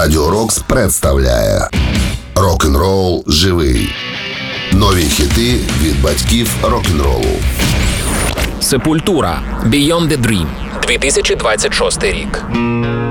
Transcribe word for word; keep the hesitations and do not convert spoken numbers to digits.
Радіо Рокс представляє Рок-н-рол живий. Нові хіти від батьків рок-н-ролу. Сепультура. Beyond the Dream. дві тисячі двадцять шостий рік.